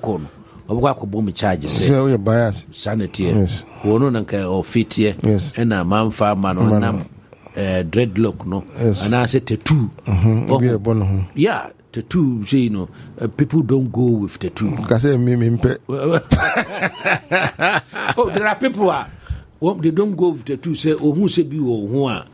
Obeko no obeko akobom me charge say so you bias sanity yes wono nanka ofit yes na manfa ma no nam dreadlock no and I said tattoo yeah tattoo say you know people don't go with tattoo because me oh there are people they don't go with tattoo say who say be who are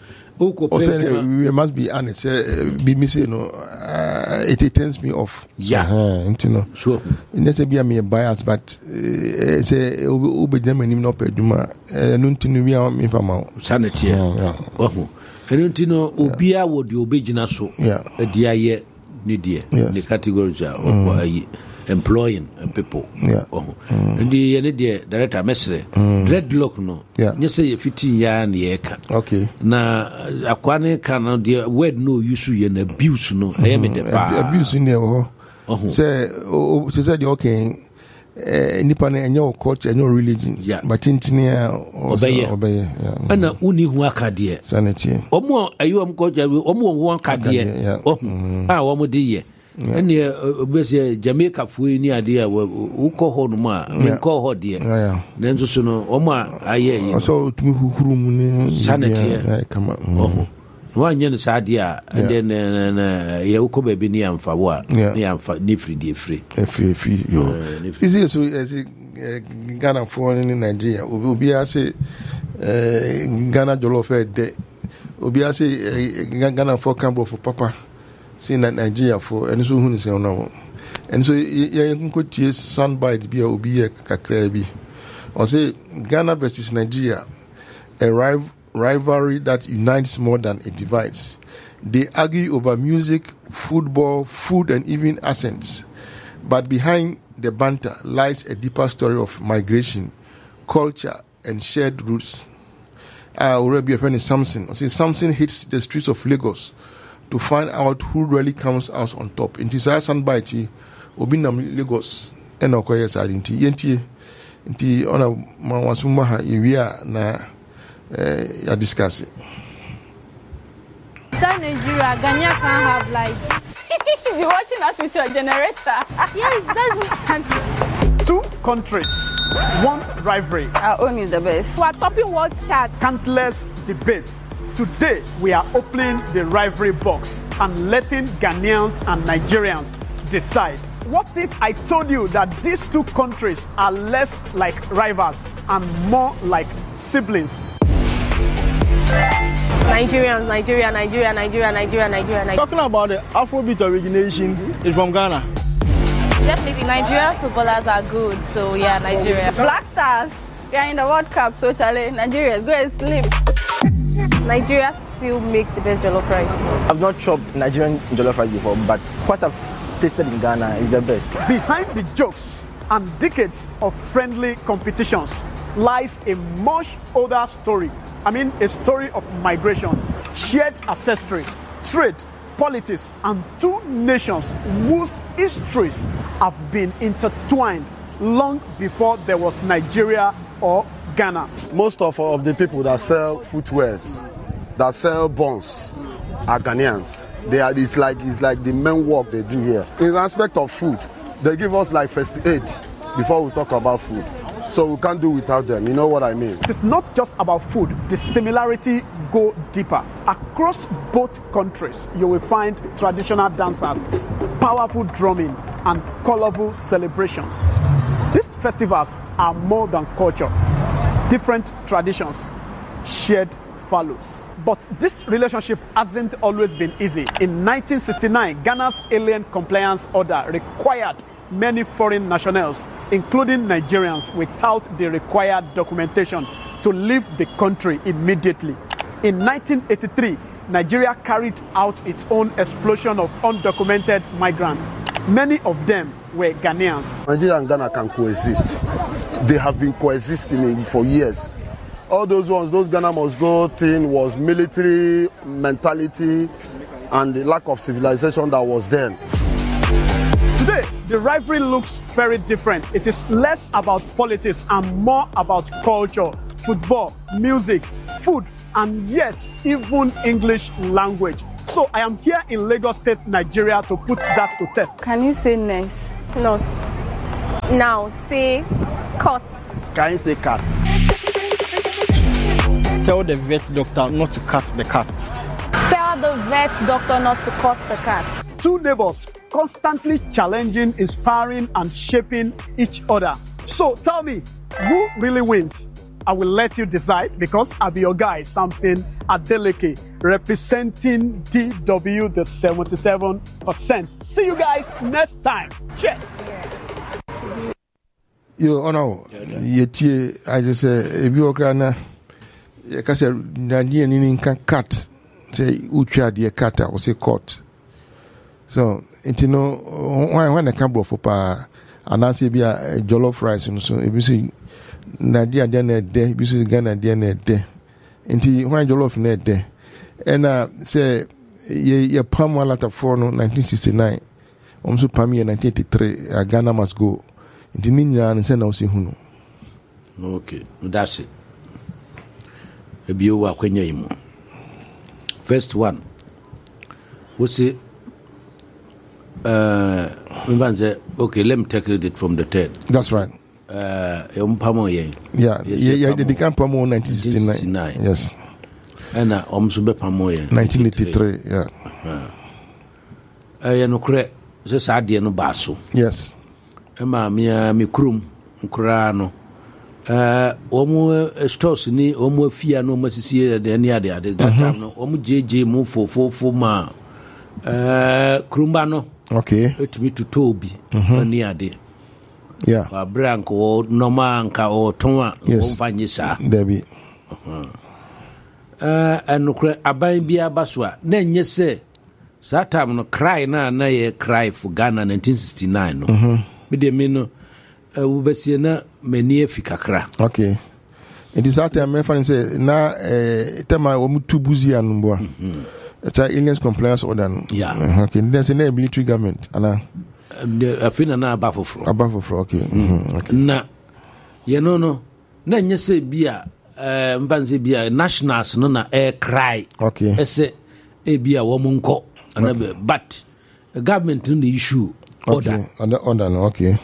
we must be honest be me say you know it turns me off yeah you know sure it say be me bias but say obedem anim no peduma no ntinu wi am infama sanity oh eno obia wo de obegina so adi aye ni de the categories are employing people and the any director mesre dreadlock no you say 15 year na yeka okay na akwane kan the word no use you na abuse no I am the abuse in there say the okay nipa na enyo culture enyo religion but tintinia obey ana uni hu akade sanity omo ayom culture omo won akade omo de ye ene obese Jamaica fuo ni ade a ukọ ho no ma nkọ ho de na nso so no omo aye so tumi huhuru mu ni sanity kama wanye no saade a then ye ukọ ba bi ni amfa wo a ni amfa ni free yo is it so as Ghana for in Nigeria obi say Ghana jollof de obi say Ghana for cambo for papa say Nigeria for and so who say no and so you can tie soundbite bi obi kakra bi or say Ghana versus Nigeria a rivalry that unites more than it divides. They argue over music, football, food, and even accents. But behind the banter lies a deeper story of migration, culture, and shared roots. Already a friend is Samson. I say Samson hits the streets of Lagos to find out who really comes out on top. In this soundbite, Obinam Lagos, and Okoye Sadinti, Yenti, ona Mawasumaha, Iwia, na. I discuss it. Nigeria, Ghana can't have lights. You're watching us with your generator. Yes, that's what. Two countries, one rivalry. Our own is the best. We are topping world chart. Countless debates. Today, we are opening the rivalry box and letting Ghanaians and Nigerians decide. What if I told you that these two countries are less like rivals and more like siblings? Nigeria. Talking about the Afrobeat origination is from Ghana. Definitely, Nigerian footballers are good, so yeah, Nigeria. Black Stars, we are in the World Cup, so Charlie, Nigeria, go and sleep. Nigeria still makes the best jollof rice. I've not chopped Nigerian jollof rice before, but what I've tasted in Ghana is the best. Behind the jokes and decades of friendly competitions lies a much older story. A story of migration, shared ancestry, trade, politics, and two nations whose histories have been intertwined long before there was Nigeria or Ghana. Most of the people that sell footwears, that sell buns, are Ghanaians. It's like the main work they do here. In the aspect of food, they give us like first aid before we talk about food. So we can't do without them, you know what I mean? It's not just about food. The similarity go deeper. Across both countries, you will find traditional dancers, powerful drumming, and colorful celebrations. These festivals are more than culture. Different traditions, shared values. But this relationship hasn't always been easy. In 1969, Ghana's Alien Compliance Order required many foreign nationals, including Nigerians, without the required documentation to leave the country immediately. In 1983, Nigeria carried out its own explosion of undocumented migrants. Many of them were Ghanaians. Nigeria and Ghana can coexist. They have been coexisting for years. All those ones, those Ghana must go thing was military mentality and the lack of civilization that was then. Today, the rivalry looks very different. It is less about politics and more about culture, football, music, food, and yes, even English language. So I am here in Lagos State, Nigeria to put that to test. Can you say nurse? Now say cut. Can you say cat? Tell the vet doctor not to cut the cat. Tell the vet doctor not to cut the cat. Two neighbors constantly challenging, inspiring, and shaping each other. So tell me, who really wins? I will let you decide because I'll be your guy, Samson Adeleke, representing DW, the 77%. See you guys next time. Cheers. Yo, ono, yetie, I just say, if you are Kase Nania Nin can cut, say Ucha dear cut, I will say cut. So, you know, when I come for pa, and I say be a jollof rice, and so if you see Nadia Dana de, if you see Ghana Diana de, until when jollof net de, and say ye palm one letter for 1969, so Pammy 1983, Ghana must go. Into Nina and send out Huno. Okay, that's it. First one, we say, okay, let me take it from the third. That's right. Yeah, they can't Pamo 1969. Yes. And Omsube Pamo 1983. Yeah. No correct. Just idea no basso. Yes. Emma, mi krum, Kurano. Omu stores ni omu fia no masisi de ni ade that time no omu JJ mu fo ma krumba no okay etimi to tobi ni ade yeah wa brank o normal nka o tonwa o fanye sa debi enukre aban bia baswa na nye se that time no cry na ye cry for Ghana 1969 no me de me no ubesie na meni efikakra. Okay. It is that time me say na tema wo mutu buzi anumbo. It's a aliens compliance order. Yeah. Okay. There's a military government ana afina na abafofro. Okay. Okay. Na ye no na nyese bia mbanze bia nationals no na air cry. Okay. Ese e bia wo munko ana but the government no the issue order. Okay. Order no okay.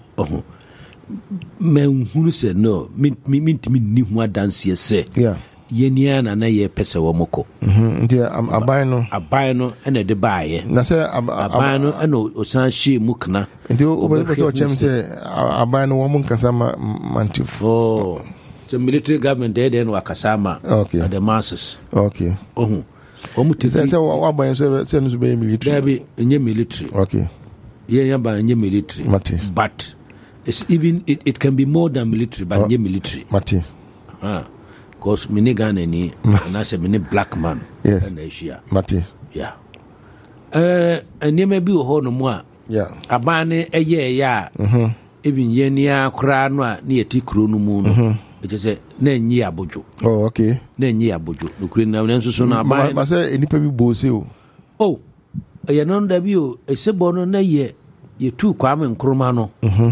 Men who said no, me ni hu adanse se. Yeah. Yenia na ye pese wo moko. Ntia aban no ene de baaye. Na se aban no ene osan hye mukna. Nti obese o chem se aban no wo mun kasama mantif. Oh. So military government there no akasama. Okay. The masses. Okay. Omu te se wo aban se no so be military. There be enye military. Okay. Yeah ba enye military. But it's even it can be more than military, but military. Mati. Because many Ghana ni, and I say many black man. Yes. In Asia. Mati. Yeah. And you may be a horn more. Yeah. Abane a year, yeah. Even yenia crana near Tikrunu moon. It is a Nenyi Abujo. Oh, okay. Nenyi Abujo. The Queen now answers on our mind. I say any people bossy. Oh, a non debut, a sebono na ye, you two Kwame Nkrumah.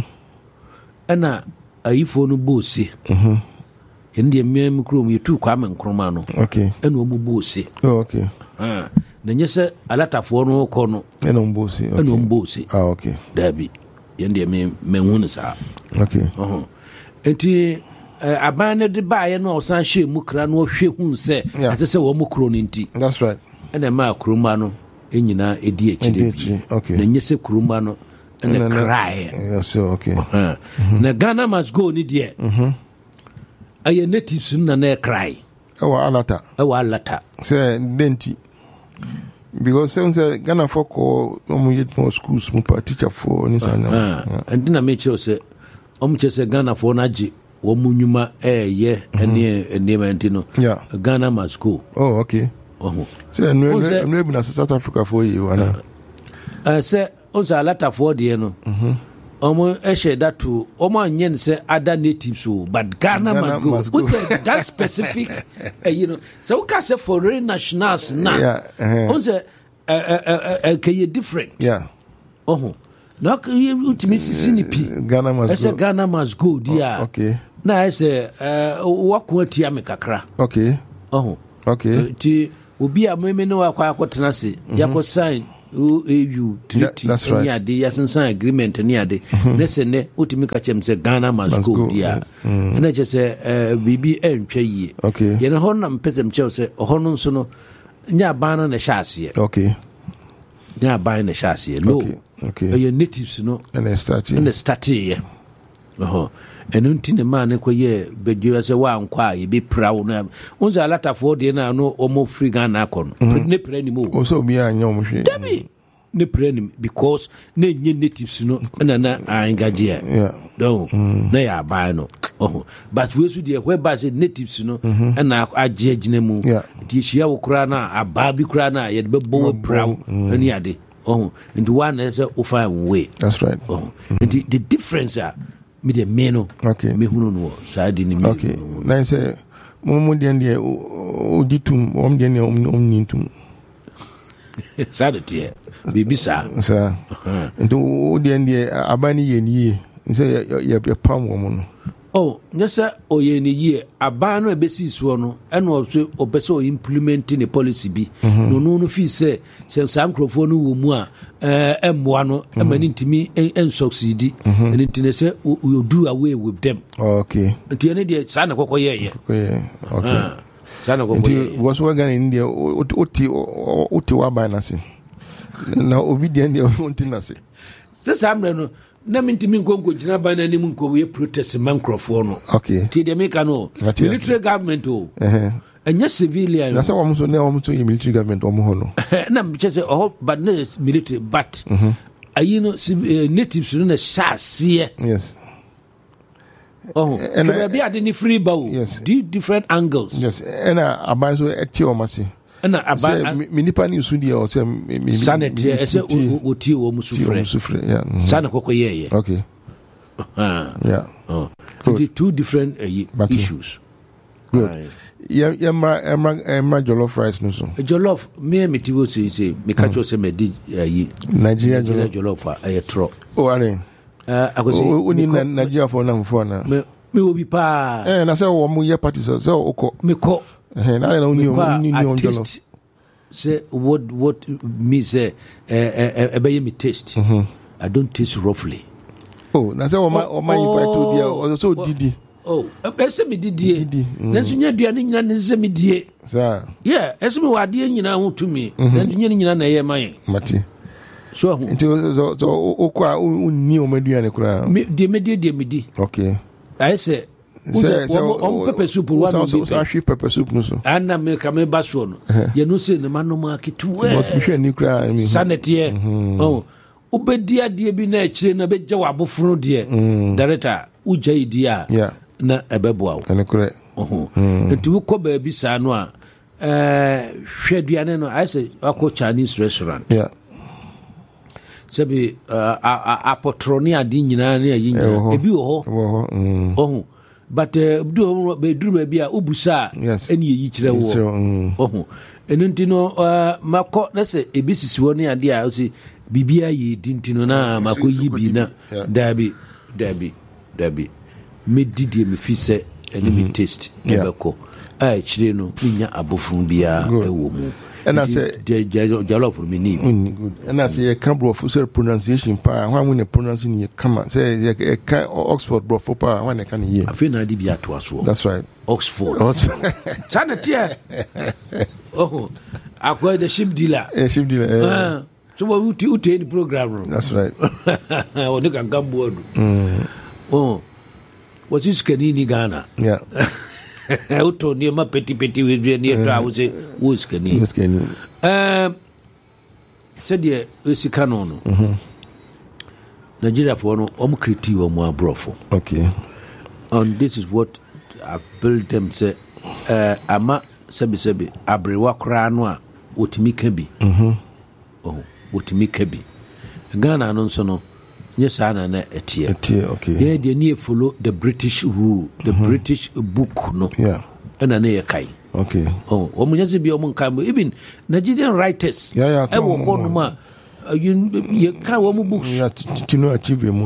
Ena ayifo no bosi ende mmem krom yetu Kwame Nkrumah no okay ena omu bosi okay na nyese alatafo no ko no ena mbosi ena mbosi okay dabi yende menhu ne sa okay enti aban ne de baaye no osan hye mu kra no hwe hu se ate se wo mu kro no nti that's right ena ma Nkrumah no enyina edi ekire okay na nyese Nkrumah no and the cry. Yes, okay. Na Ghana must go ni there. Aye natives na cry. Ewa alata. Say denti. Because say Ghana for ko yet more schools mu teacher for ni sana. And na me say say Ghana for naji wo munyuma ye ene mentino. Yeah. Ghana must go. Oh, okay. Say no na South Africa for you ana. Say also a lot of word no omo ehye that to omo anyen say other natives but Ghana must go. That specific so we can say foreign nationals now say can different yeah no ultimate sinipi Ghana must go dia okay na I say wakwa tia me kakra okay okay ti obi a meme no akwa akotena se yakọ sign AU treaty ni ade yasensan agreement ni ade na se ne utimi ka chem se Ghana must go dia na che se bibi entwa yie ye na hon na mpesem che se hon nso no nya ban na shaase nya ban na shaase no ye natives no and start ye enu ntine ma ne koye bedua se wa nkwa ye be prawo na unza lata for de na no omo free Ghana akon ne pre ni mo o so bi anya omo hwe dabi ne pre ni because na nye natives no na angaje don na ya ba no but we so de whereby say natives no na agye gina mu di hia wo kura na aba bi kura na ye be bo prawo ani ade and one is a fine way. That's right. And the difference me the meno. Me who know side in me. Okay. Now say mo den dia o ditum o den dia omnitum. Side tie. Bibi sa. Sa. Nto o den dia abani ye ni. Say ya pam wo no. Oh, nyesa oye ni ye aban no ebesi so no ena oso obeso implementing the policy bi no fi say sankrofo no wo mu a emboa no amani ntimi en succeed and ntine say we do away with them. Okay. Ntine de sana kokoye okay. Sana kokoye was we gan in there oti wa ban na se na obedient dey wontin se samre no na mintimi nkonko jina bana ni munko we protest mancrophone no ti de make no military government anya civilian na say wo so military government omo no na mchese but no military but ayino natives no na shase yes and be at any free bow different angles and aban so eti o mase na aba minipa ni usudi ya ose sanity ese oti wo musufre sana kokoye okay the two different issues good emma jollof rice no so jollof me metiwo say me ka cho say me di Nigeria jollof tro are akosi uni Nigeria for na me obi pa na say wo mu ye party so okọ me ko na on jollof say what me say me taste I don't taste roughly na say o ma you buy to dia so didi ese me didie na so nya duane nyina ne se me die sa ese me wade nyina ho tumi na nyina na ye man mati so nti so okwa unni o maduane kura me di okay I say pepper soup one so pepper soup no so anna me ka me baso no ye no say ne manoma kitu must be sure ni kura mi sanete obedi ade bi na akire na beje waboforo de director ujai dia na ebeboa wo ene kure nti wo ko ba bi sa no a hweduane no I say akọ Chinese restaurant sabi apotroni ade nyina na yi nyina ebi wo ho but do be duru bia obusa eni yi kire wo enu ntino makọ na se ebisisi wo ne ade a o bibia yi dintino na makọ yi bi na dabi me didie me fi se eni me taste ebeko a kire no nya abofun bia ewo mu and I say jollof for me need good and I say can bro for pronunciation pa when we pronouncing you come say Oxford bro for pa when I can hear I feel na di bia to aso that's right Oxford sana tie akwa the ship dealer so we uti the program that's right oni kan gambo what is kanini Ghana auto ni ma petit we ni to awuse wo skani se de esika no Nigeria for no creative o mo abrofo okay and this is what I build them say ama sebi abrewa kra no a otimi ka bi otimi ka bi Ghana no so no yes ana na etie okay they need follow the British rule the British book no and na ye kai okay omunya se bi omunka even Nigerian writers e wo kono ma you ka wo mu books tino achieve mu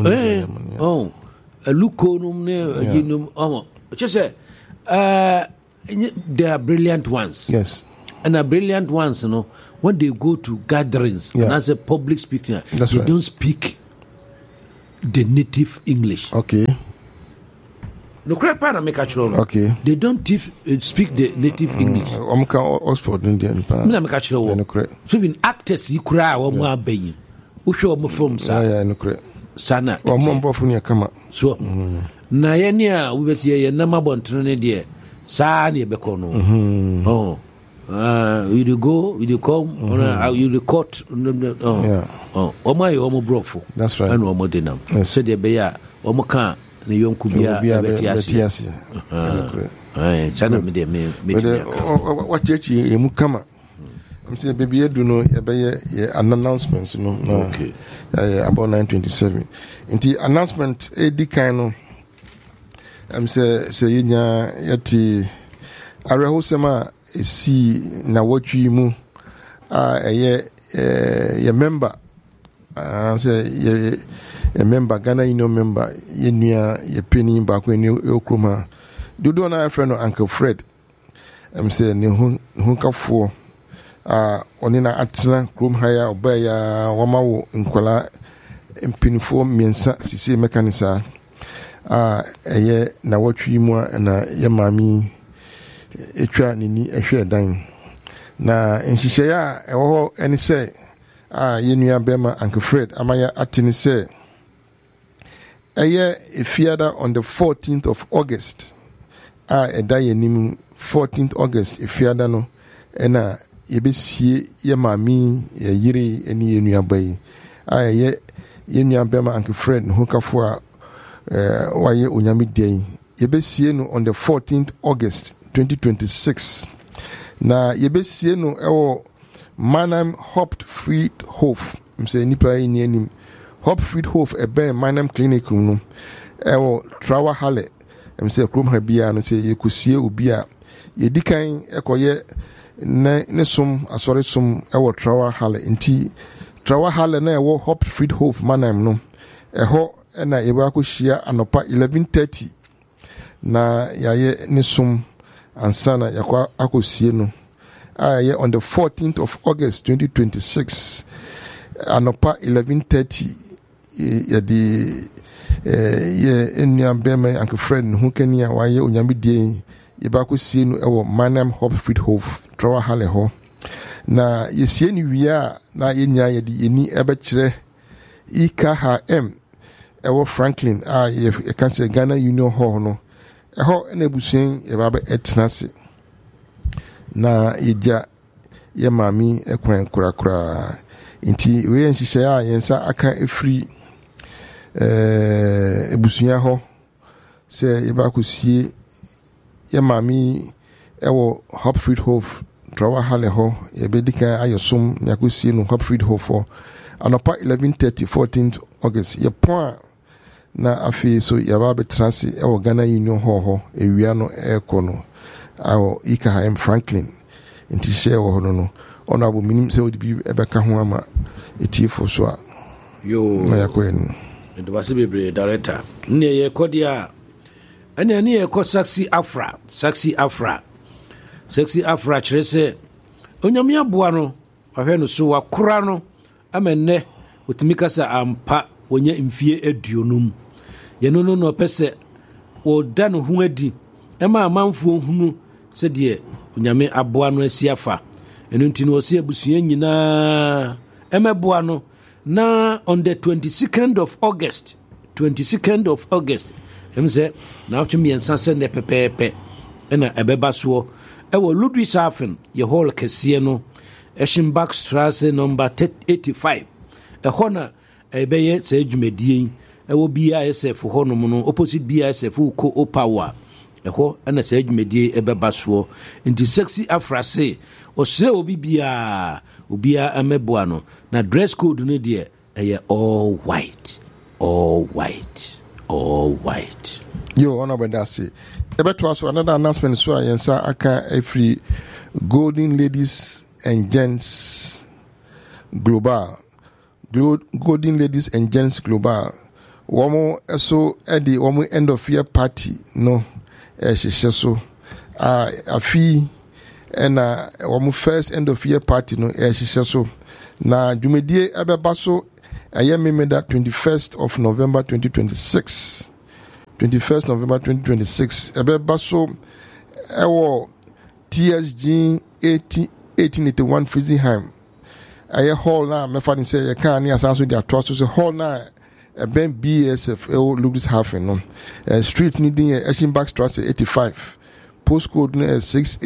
luko no ne you just say there are brilliant ones a brilliant ones, when they go to gatherings and as a public speaker, they don't speak the native English. Okay. No crap, okay. They don't speak the native English. Oxford Indian. So even actors, you cry or more baying. Who show more films? Sana. So, Nayania, we will see a number one training dear. Sani Becono. Oh. You go, you come, you record. Oh, my homo brofo. That's right. And one more dinner. Said the Beya, Omoka, the young Kubia, Betiasi. China me. What church you come? I'm saying, baby, you do know an announcement, okay. About 927. In the announcement, a kind of I'm saying, yeti Arahosema. See na what you mu a member say a member Ghana Union member ye nua ye penny back when you kroma do na friend Uncle Fred say ne hunkafo oni na atena krom haya obaya wama wo nkwala mpinifo miensa sisi mekanisa eye na what you mu na ye mami etwa nini ehwe dan na nhihye ya ewo eni se yenua bema Uncle Fred amaya atini se efiada on the 14th of August edaye nim 14th August efiada no ena yebesie ye mami ye yiri eni yenua bai yenua bema Uncle Fred no kafo waye onyame den yebesie no on the 14th August 2026 na yebesie no ewo Manam Hopfriedhof mse nipa ni anim Hopfriedhof ebe Manam Clinic no ewo Trawa Halle mse krom ha bia no se yekusie obi a yedikan ekoye ne som asore som ewo Trawa Halle nti Trawa Halle na ewo Hopfriedhof Manam no eho na yeba akohia anopa 11:30 na yaye ne som ansana yakwa akosie no on the 14th of August 2026 anopa 11:30 yadi enya bema Uncle Fred hu kania waye onyamedie yeba akosie no ewo Manam Hopfriedhof Trawa Halle ho na yesie ni wia na yenya yadi eni ebekire IKHM ewo Franklin ye can say Ghana Union Hall no eho na ebusen ye baba etnase na yeja ye mami ekwan kurakura nti we nhihye a yensa aka efri ebusunya ho se ye ba kosie ye mami ewo Hopfriedhof Trawa Halle ho ye bedika ayosom na kosie no Hopfriedhof ho anopa 11:30 14th August ye point na afi so yaba betrasi ewo Ghana Union ho ewia no ekono awo IKHM Franklin nti share wo no ono abo minim se odi bi ebeka ho ama etifo so a yo na yakoen ndo wase bebre director ne ye kodia ene ne ye ko Saxi Afra kirese onyame aboa no ahwe no so wakora no amenne otimika sa ampa wonya mfie aduonum yeno no pese o da no ho adi ema amanfo hunu se de onyame aboa no asiafa eno ntino o se abusua nyina emeboa no na on the 22nd of August emse na otwemi ensanse ne pepepe ena ebeba so ewo Ludwigshafen ye hall kese no Eschenbachstraße number 85 ehona ebeye se dwumadie ewo BISF honom no opposite BISF ko Opawa eho ana se dwumadie ebeba so nti Saxi Afra se osre obia ameboa no na dress code no de eye all white yo ona bedase ebeto aso another announcement so ayensa aka every Golden Ladies and Gents Global womo eso edi womo end of year party no ehyehyɛ so afi and our first end of year party no she says so na dwumadie ebeba so ayememeda 21st of November 2026 ebeba so ewo TSG 1881 Frizingham aye hall na me fa say ye kan ni asan so dia to so hall na ben BSF Ludwigshafen no street ni din Eschenbach Straße 85 postcode no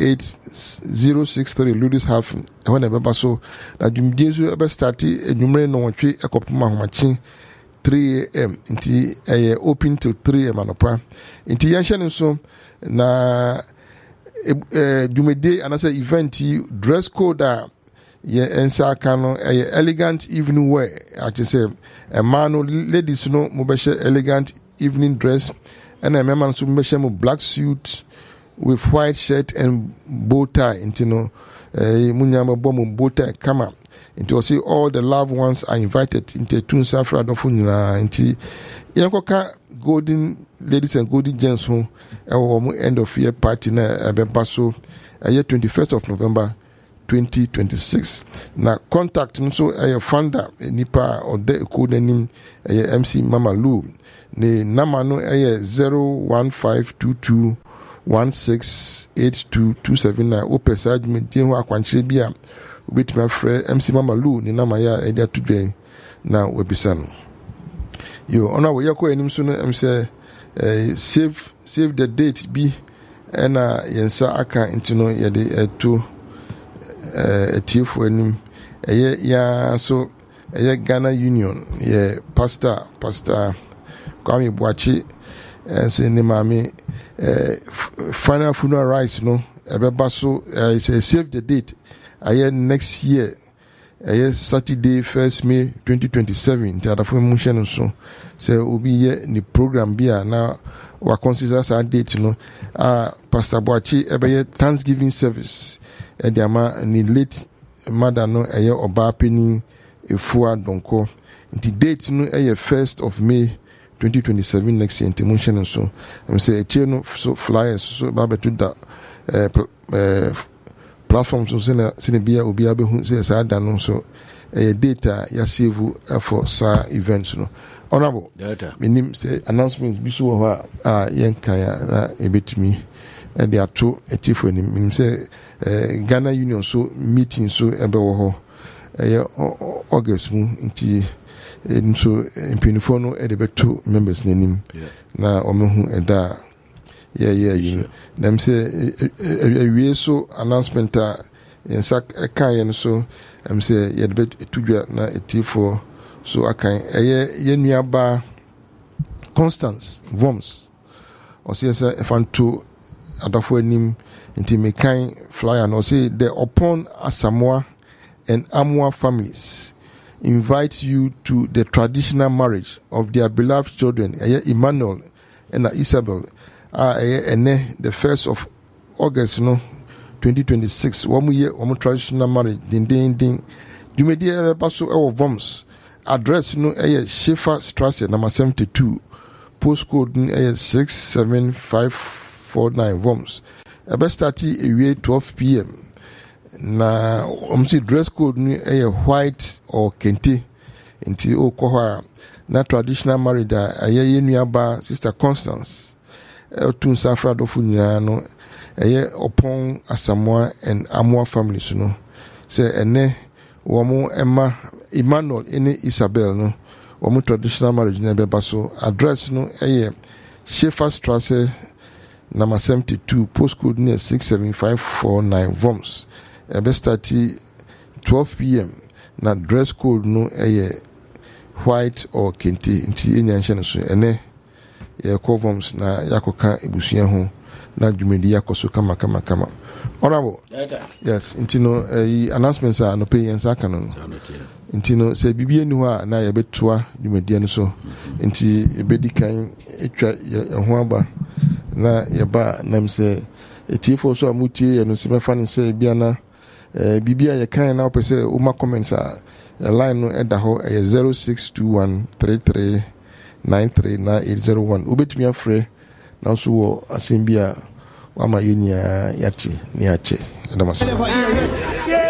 68063 Ludwigshafen when ebeba so na dwumdie so ebe start enumere no wotwe ekopoma homachi 3 am inti open till 3 am anopa inti yanhye so na dwumdie anasa event dress code ye ensa kano elegant evening wear actually say a man ladies no mo be elegant evening dress and a man so be mo black suit with white shirt and bow tie into no munyama bom bow tie kama into see all the loved ones are invited into Tunsafra do funina into yankoka golden ladies and golden gents ho end of year party na ebeba so 21st of November 2026 na contact nso founder nipa ode code nim MC Mama Lou ne nama no 01522168227 na opesa admin ho akwankyere bia obetima frɛ MC Mama Lou ne nama ya ede atudwen na webisa no yo ona wo yakɔ anim so no say save the date bi na yensa aka intino yede to etiefo anim ya so Ghana Union pastor Kwame Boachi say ne mame final funeral rites no ebeba so say save the date next year Saturday 1st May 2027 tiadafo muhye so say obi ni program bia na wa consider that date no Pastor Boachi ebe Thanksgiving service Ediama ni late mother no oba penin efua donko the date no 1st of May 2027 next year motion so I'm say no so flyers so ba betu da platforms so sene bia obi abehu say sa da no so data ya save for sa events no honorable data minim say announcements bi so ho yenkan ya na ebetumi they are two chief when him say Ghana Union so meeting so ebe wo ho August mu nti so impinifo no e de beto members nanim na omehu eda you them say we so announcement yensa kan so say ye de betudwa na etifo so akan ye nuaba Constance Voms o say efanto adafo anim nti mekan flyer no say the upon Asamoah and Amwa families invite you to the traditional marriage of their beloved children Emmanuel and Isabel the 1st of August 2026 one traditional marriage din dwumadie baso ewo Voms address Schaefer Straße number 72 postcode 67549 Voms ebe start ewie 12 p.m. na dress code ni white or kente nti okoha na traditional marriage nuaba sister Constance Tunsafra do funyina no upon Asamoah and Amwa families no say ene womo Emma Emmanuel ene Isabel no womo traditional marriage na beba so address no Schaefer Straße number 72 postcode 67549 Voms ebe start 12 p.m. na dress code no white or kente nti enyanhye so ene Voms na yakoka ebusuya ho na dwumedi yakoso kama honorable yes nti no announcements no pay yensa aka no nti no se bibie ni ho na yebetoa dwumedi no so nti ebedi kan etwa ho aba na yeba nam se etifo so amutie no se mefa ne se bia na bibia ye kan na opese uma comments line no eda ho 062133939801 ubetumi afre na so wo asembia wama yenia yati ni ache Namaste.